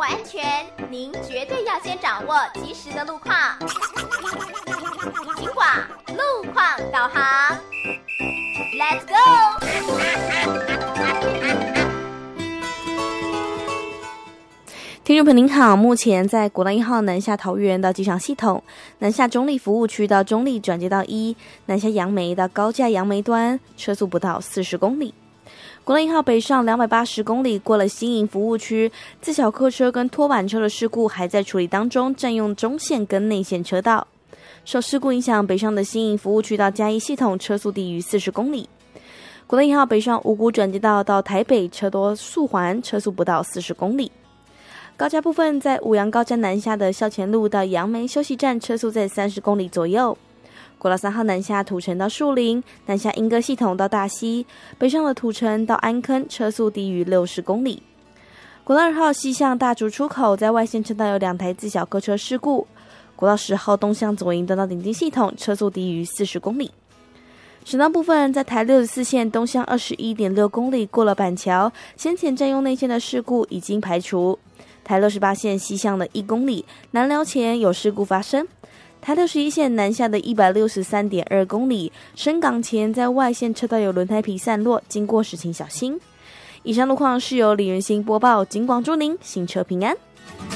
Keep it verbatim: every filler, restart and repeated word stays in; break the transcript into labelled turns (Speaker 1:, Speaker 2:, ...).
Speaker 1: 握安全，您绝对要先掌握及时的路况。警广路况导航 ，Let's go！
Speaker 2: 听众朋友您好，目前在国道一号南下桃园到机场系统，南下中立服务区到中立转接到一，南下杨梅到高架杨梅端，车速不到四十公里。国道一号北上两百八十公里，过了新营服务区，自小客车跟拖板车的事故还在处理当中，占用中线跟内线车道。受事故影响，北上的新营服务区到嘉义系统车速低于四十公里。国道一号北上五股转接道到台北车多速环，车速不到四十公里。高架部分，在五杨高架南下的校前路到杨梅休息站，车速在三十公里左右。国道三号南下土城到树林，南下莺歌系统到大溪，北上的土城到安坑，车速低于六十公里。国道二号西向大竹出口，在外线车道有两台自小客车事故。国道十号东向左营到顶金系统，车速低于四十公里。省道部分，在台六十四线东向二十一点六公里，过了板桥，先前占用内线的事故已经排除。台六十八线西向的一公里，南寮前有事故发生。台六十一线南下的一百六十三点二公里，深港前在外线车道有轮胎皮散落，经过时请小心。以上路况是由李元兴播报，警广祝您行车平安。